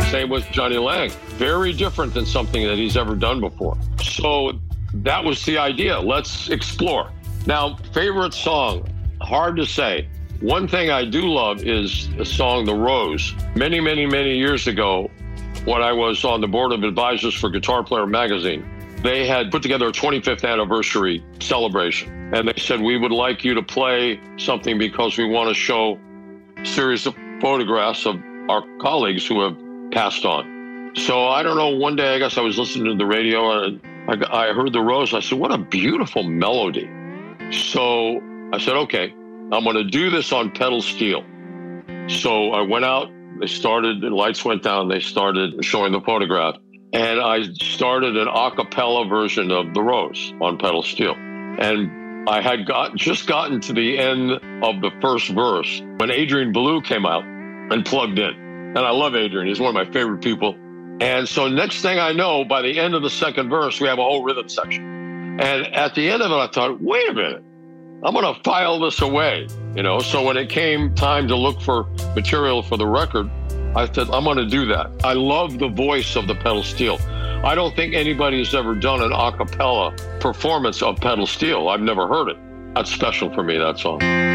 Same with Johnny Lang. Very different than something that he's ever done before. So that was the idea. Let's explore. Now, favorite song, hard to say. One thing I do love is the song The Rose. Many, many, many years ago, when I was on the board of advisors for Guitar Player magazine, they had put together a 25th anniversary celebration. And they said, we would like you to play something because we want to show a series of photographs of our colleagues who have passed on. So I don't know, one day I guess I was listening to the radio and I heard The Rose. I said, what a beautiful melody. So I said, okay, I'm going to do this on pedal steel. So I went out, the lights went down, they started showing the photograph. And I started an a cappella version of The Rose on pedal steel. And I had just gotten to the end of the first verse when Adrian Belew came out and plugged in. And I love Adrian. He's one of my favorite people. And so next thing I know, by the end of the second verse, we have a whole rhythm section. And at the end of it, I thought, wait a minute, I'm going to file this away. So when it came time to look for material for the record, I said, I'm going to do that. I love the voice of the pedal steel. I don't think anybody's ever done an a cappella performance of pedal steel. I've never heard it. That's special for me, that song.